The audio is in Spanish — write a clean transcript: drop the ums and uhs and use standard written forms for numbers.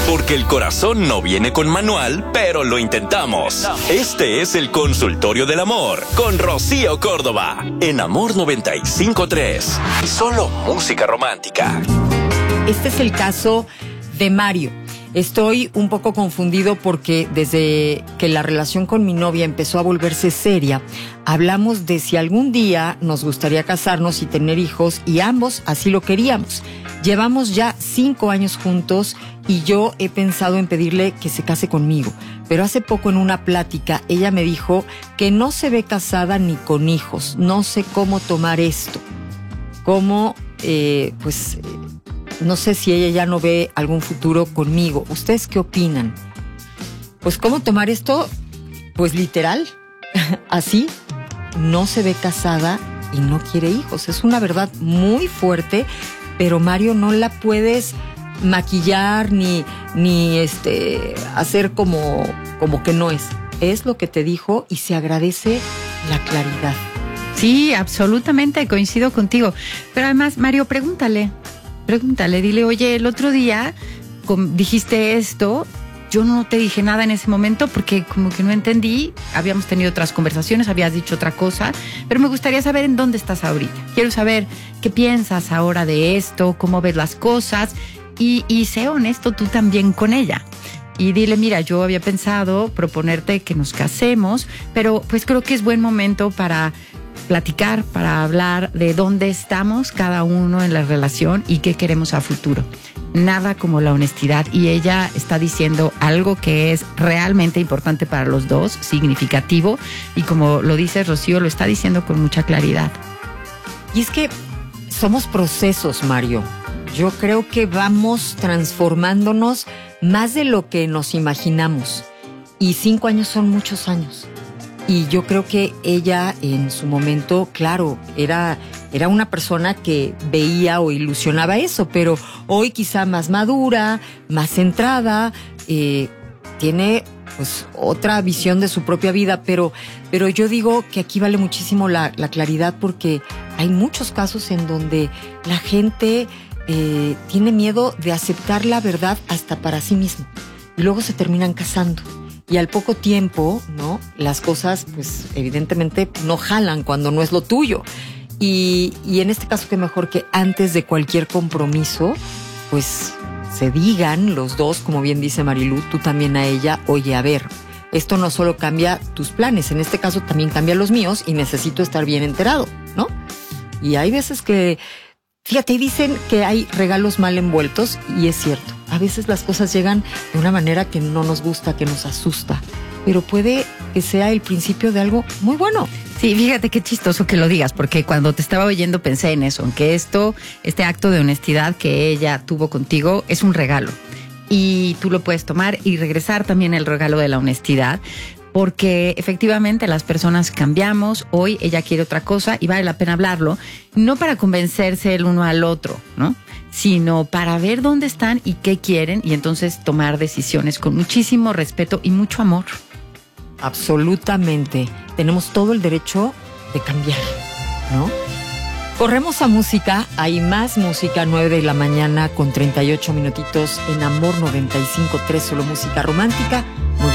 Porque el corazón no viene con manual, pero lo intentamos. Este es el Consultorio del Amor con Rocío Córdoba en Amor 95.3. Solo música romántica. Este es el caso de Mario. Estoy un poco confundido porque desde que la relación con mi novia empezó a volverse seria, hablamos de si algún día nos gustaría casarnos y tener hijos, y ambos así lo queríamos. Llevamos ya 5 años juntos y yo he pensado en pedirle que se case conmigo. Pero hace poco en una plática ella me dijo que no se ve casada ni con hijos. No sé cómo tomar esto. No sé si ella ya no ve algún futuro conmigo. ¿Ustedes qué opinan? Pues ¿cómo tomar esto? Pues literal, así, no se ve casada y no quiere hijos. Es una verdad muy fuerte, pero Mario, no la puedes maquillar ni hacer como que no es. Es lo que te dijo y se agradece la claridad. Sí, absolutamente, coincido contigo. Pero además, Mario, pregúntale, dile, oye, el otro día dijiste esto, yo no te dije nada en ese momento porque como que no entendí, habíamos tenido otras conversaciones, habías dicho otra cosa, pero me gustaría saber en dónde estás ahorita. Quiero saber qué piensas ahora de esto, cómo ves las cosas y sé honesto tú también con ella. Y dile, mira, yo había pensado proponerte que nos casemos, pero pues creo que es buen momento para platicar, para hablar de dónde estamos cada uno en la relación y qué queremos a futuro. Nada como la honestidad, y ella está diciendo algo que es realmente importante para los dos, significativo, y como lo dice Rocío, lo está diciendo con mucha claridad. Y es que somos procesos, Mario. Yo creo que vamos transformándonos más de lo que nos imaginamos, y 5 años son muchos años. Y yo creo que ella en su momento, claro, era una persona que veía o ilusionaba eso, pero hoy quizá más madura, más centrada, tiene pues otra visión de su propia vida, pero yo digo que aquí vale muchísimo la claridad, porque hay muchos casos en donde la gente tiene miedo de aceptar la verdad hasta para sí mismo, y luego se terminan casando. Y al poco tiempo, ¿no? Las cosas, pues, evidentemente no jalan cuando no es lo tuyo. Y en este caso, qué mejor que antes de cualquier compromiso, pues, se digan los dos, como bien dice Marilú, tú también a ella, oye, a ver, esto no solo cambia tus planes, en este caso también cambia los míos y necesito estar bien enterado, ¿no? Y hay veces que, fíjate, dicen que hay regalos mal envueltos, y es cierto. A veces las cosas llegan de una manera que no nos gusta, que nos asusta, pero puede que sea el principio de algo muy bueno. Sí, fíjate qué chistoso que lo digas, porque cuando te estaba oyendo pensé en eso, en que este acto de honestidad que ella tuvo contigo es un regalo. Y tú lo puedes tomar y regresar también el regalo de la honestidad, porque efectivamente las personas cambiamos. Hoy ella quiere otra cosa y vale la pena hablarlo, no para convencerse el uno al otro, ¿no? Sino para ver dónde están y qué quieren, y entonces tomar decisiones con muchísimo respeto y mucho amor. Absolutamente. Tenemos todo el derecho de cambiar, ¿no? Corremos a música. Hay más música, 9 de la mañana con 38 minutitos en Amor 95.3, solo música romántica.